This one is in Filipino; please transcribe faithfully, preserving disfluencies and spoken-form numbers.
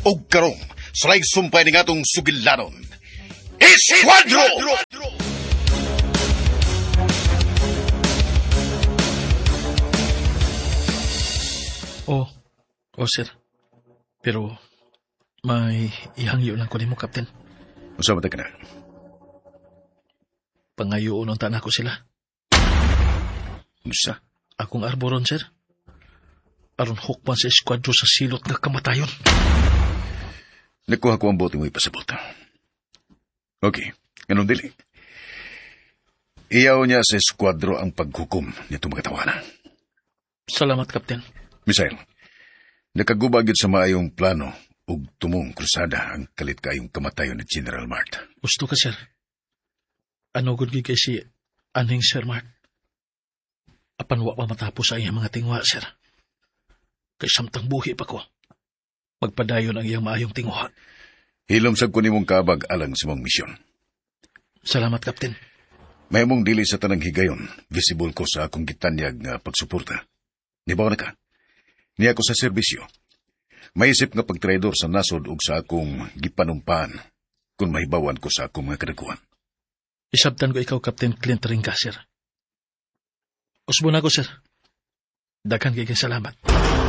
O karong, salay sumpay ni atong sugilanon. Esquadro! Oh, oh sir. Pero may ihangyo lang ko nimo, Captain. Usama ka na. Pangayoon ang tanak ko sila. Usa? Akong arboron, sir. Aron hukman sa eskwadro sa silot nga kamatayon. Nakuha ko ang bote mo ipasabot. Okay, ganun dili. Iyaw niya sa eskwadro ang paghukom nito mga tawanan. Salamat, Captain. Misael, nakagubag yun sa maayong plano ug tumong krusada ang kalit kayong kamatayon ni General Mart. Gusto ka, sir. Ano gud kay si aning Sir Mart? Apan wa pa matapos sa iyang mga tingwa, sir. Kay samtang buhi pa ko. Magpadayon ang iyang maayong tingwa. Hilom sa kunimong kabag alang sa mong misyon. Salamat, Captain. May mong dili sa tanang higayon, visible ko sa akong gitanyag nga pagsuporta. Nibaw na ka? Niya ko sa serbisyo. Maisip nga pagtraidor sa nasod ug sa akong gipanumpaan kung mahibawan ko sa akong mga kadakuan. Isabtan ko ikaw, Captain Clint Ringka, sir. Usbo na ko, sir. Daghan kay salamat.